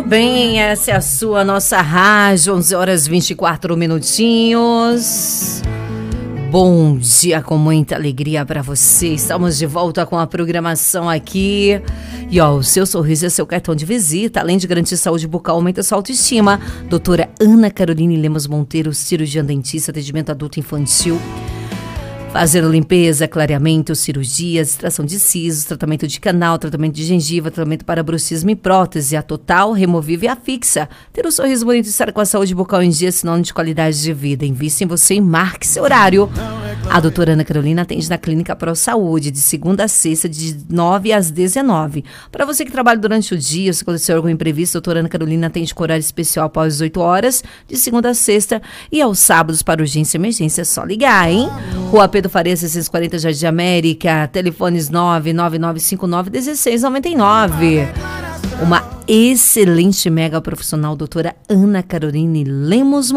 bem, essa é a sua, nossa rádio, 11 horas 24 minutinhos. Bom dia, com muita alegria para você. Estamos de volta com a programação aqui. E ó, o seu sorriso é seu cartão de visita. Além de garantir saúde bucal, aumenta sua autoestima. Doutora Ana Caroline Lemos Monteiro, cirurgiã dentista, atendimento adulto infantil. Fazendo limpeza, clareamento, cirurgias, extração de sisos, tratamento de canal, tratamento de gengiva, tratamento para bruxismo e prótese, a total, removível e a fixa. Ter um sorriso bonito e estar com a saúde bucal em dia é sinônimo de qualidade de vida. Invista em você e marque seu horário. A doutora Ana Carolina atende na Clínica Pro Saúde, de segunda a sexta, de 9 às 19. Para você que trabalha durante o dia, se acontecer algum imprevisto, a doutora Ana Carolina atende com horário especial após as 8 horas, de segunda a sexta, e aos sábados para urgência e emergência é só ligar, hein? Rua Pedro Faria, 640, Jardim América, telefones 99959-1699. Uma excelente mega profissional, doutora Ana Caroline Lemos Monteiro.